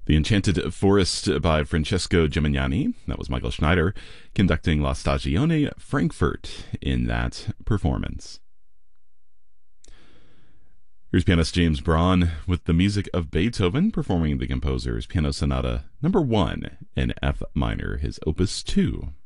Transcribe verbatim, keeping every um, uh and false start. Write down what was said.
The Enchanted Forest by Francesco Gimignani. That was Michael Schneider conducting La Stagione Frankfurt in that performance. Here's pianist James Braun with the music of Beethoven, performing the composer's Piano Sonata number one in F minor, his opus two.